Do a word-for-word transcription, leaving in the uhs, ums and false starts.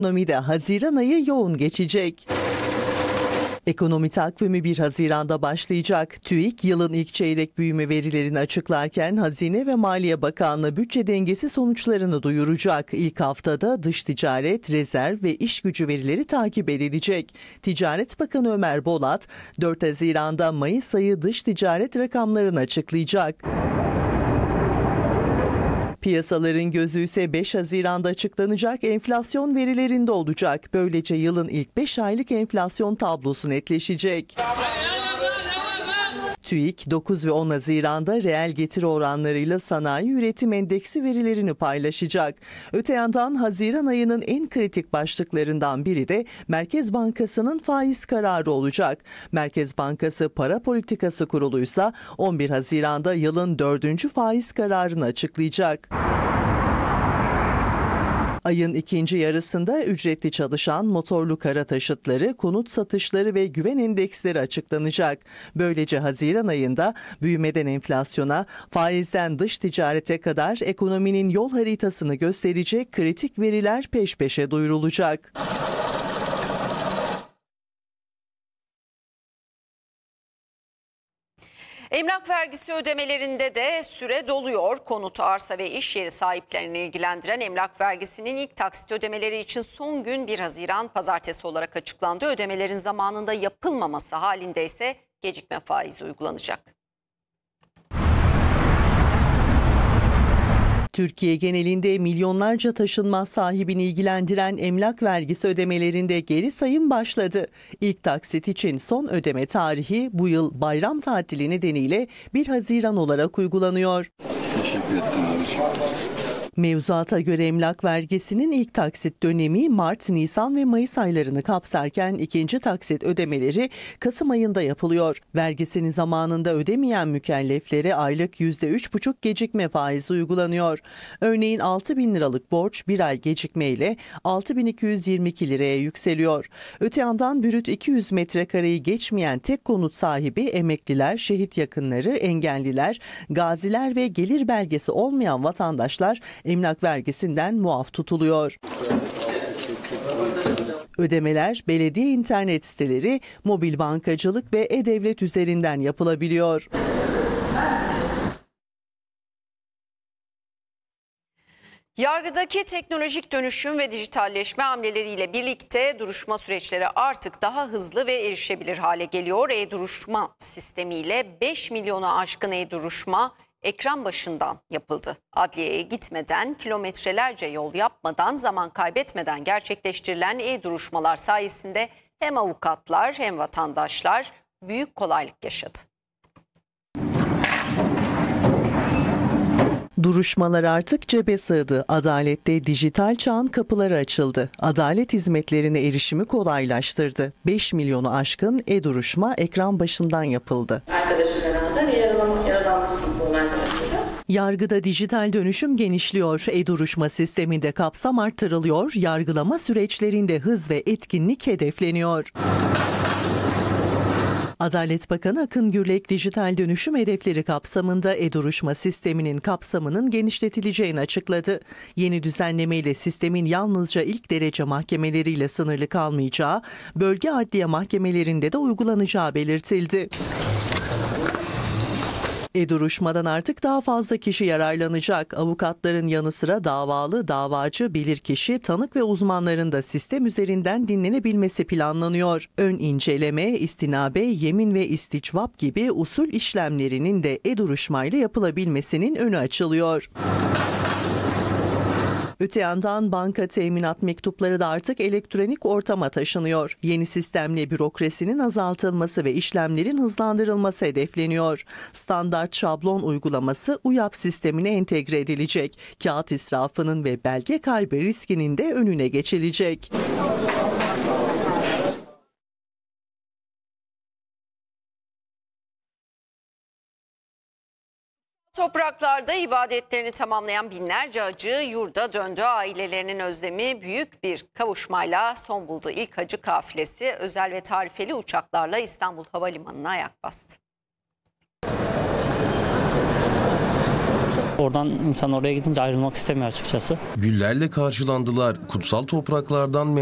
Ekonomide Haziran ayı yoğun geçecek. Ekonomi takvimi bir Haziran'da başlayacak. TÜİK yılın ilk çeyrek büyüme verilerini açıklarken Hazine ve Maliye Bakanlığı bütçe dengesi sonuçlarını duyuracak. İlk haftada dış ticaret, rezerv ve iş gücü verileri takip edilecek. Ticaret Bakanı Ömer Bolat, dört Haziran'da Mayıs ayı dış ticaret rakamlarını açıklayacak. Piyasaların gözü ise beş Haziran'da açıklanacak enflasyon verilerinde olacak. Böylece yılın ilk beş aylık enflasyon tablosu netleşecek. TÜİK dokuz ve on Haziran'da reel getiri oranlarıyla sanayi üretim endeksi verilerini paylaşacak. Öte yandan Haziran ayının en kritik başlıklarından biri de Merkez Bankası'nın faiz kararı olacak. Merkez Bankası Para Politikası Kurulu ise on bir Haziran'da yılın dördüncü faiz kararını açıklayacak. Ayın ikinci yarısında ücretli çalışan motorlu kara taşıtları, konut satışları ve güven endeksleri açıklanacak. Böylece Haziran ayında büyümeden enflasyona, faizden dış ticarete kadar ekonominin yol haritasını gösterecek kritik veriler peş peşe duyurulacak. Emlak vergisi ödemelerinde de süre doluyor. Konut, arsa ve iş yeri sahiplerini ilgilendiren emlak vergisinin ilk taksit ödemeleri için son gün bir Haziran pazartesi olarak açıklandı. Ödemelerin zamanında yapılmaması halinde ise gecikme faizi uygulanacak. Türkiye genelinde milyonlarca taşınmaz sahibini ilgilendiren emlak vergisi ödemelerinde geri sayım başladı. İlk taksit için son ödeme tarihi bu yıl bayram tatili nedeniyle bir Haziran olarak uygulanıyor. Teşekkür ederim abiciğim. Mevzuata göre emlak vergisinin ilk taksit dönemi Mart, Nisan ve Mayıs aylarını kapsarken ikinci taksit ödemeleri Kasım ayında yapılıyor. Vergisini zamanında ödemeyen mükelleflere aylık yüzde üç buçuk gecikme faizi uygulanıyor. Örneğin altı bin liralık borç bir ay gecikmeyle altı bin iki yüz yirmi iki liraya yükseliyor. Öte yandan brüt iki yüz metrekareyi geçmeyen tek konut sahibi emekliler, şehit yakınları, engelliler, gaziler ve gelir belgesi olmayan vatandaşlar emlak vergisinden muaf tutuluyor. Ödemeler belediye internet siteleri, mobil bankacılık ve e-devlet üzerinden yapılabiliyor. Yargıdaki teknolojik dönüşüm ve dijitalleşme hamleleriyle birlikte duruşma süreçleri artık daha hızlı ve erişebilir hale geliyor. E-duruşma sistemiyle beş milyona aşkın e-duruşma ekran başından yapıldı. Adliyeye gitmeden, kilometrelerce yol yapmadan, zaman kaybetmeden gerçekleştirilen e-duruşmalar sayesinde hem avukatlar hem vatandaşlar büyük kolaylık yaşadı. Duruşmalar artık cebe sığdı. Adalette dijital çağın kapıları açıldı. Adalet hizmetlerine erişimi kolaylaştırdı. beş milyonu aşkın e-duruşma ekran başından yapıldı. Arkadaşım beraber yaralamak yaralanmışsın bu arkadaşlara. Yargıda dijital dönüşüm genişliyor. E-duruşma sisteminde kapsam arttırılıyor. Yargılama süreçlerinde hız ve etkinlik hedefleniyor. Adalet Bakanı Akın Gürlek dijital dönüşüm hedefleri kapsamında e-duruşma sisteminin kapsamının genişletileceğini açıkladı. Yeni düzenlemeyle sistemin yalnızca ilk derece mahkemeleriyle sınırlı kalmayacağı, bölge adliye mahkemelerinde de uygulanacağı belirtildi. E-duruşmadan artık daha fazla kişi yararlanacak. Avukatların yanı sıra davalı, davacı, bilirkişi, tanık ve uzmanların da sistem üzerinden dinlenebilmesi planlanıyor. Ön inceleme, istinabe, yemin ve isticvap gibi usul işlemlerinin de e-duruşmayla yapılabilmesinin önü açılıyor. Öte yandan banka teminat mektupları da artık elektronik ortama taşınıyor. Yeni sistemle bürokrasinin azaltılması ve işlemlerin hızlandırılması hedefleniyor. Standart şablon uygulaması U Y A P sistemine entegre edilecek. Kağıt israfının ve belge kaybı riskinin de önüne geçilecek. Topraklarda ibadetlerini tamamlayan binlerce hacı yurda döndü. Ailelerinin özlemi büyük bir kavuşmayla son buldu. İlk hacı kafilesi özel ve tarifeli uçaklarla İstanbul Havalimanı'na ayak bastı. Oradan insan oraya gidince ayrılmak istemiyor açıkçası. Güllerle karşılandılar. Kutsal topraklardan